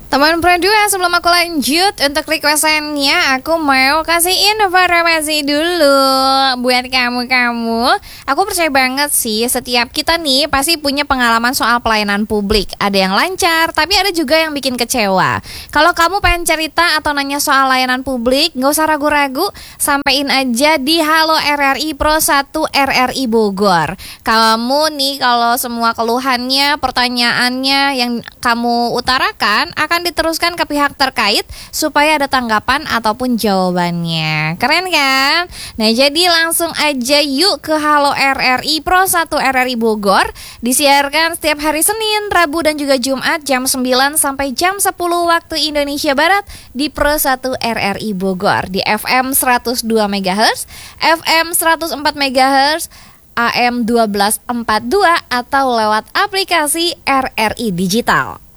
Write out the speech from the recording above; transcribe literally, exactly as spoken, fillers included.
Teman Pro dua, sebelum aku lanjut untuk requestannya, aku mau kasih informasi dulu buat kamu-kamu. Aku percaya banget sih, setiap kita nih pasti punya pengalaman soal pelayanan publik. Ada yang lancar, tapi ada juga yang bikin kecewa. Kalau kamu pengen cerita atau nanya soal layanan publik, gak usah ragu-ragu, sampein aja di Halo R R I Pro satu R R I Bogor. Kamu nih kalau semua keluhannya, pertanyaannya yang kamu utarakan akan diteruskan ke pihak terkait supaya ada tanggapan ataupun jawabannya. Keren kan? Nah, jadi langsung aja yuk ke Halo R R I Pro satu R R I Bogor. Disiarkan setiap hari Senin, Rabu dan juga Jumat jam sembilan sampai jam sepuluh waktu Indonesia Barat di Pro satu R R I Bogor di F M seratus dua megahertz, F M seratus empat megahertz, A M dua belas empat puluh dua atau lewat aplikasi R R I Digital.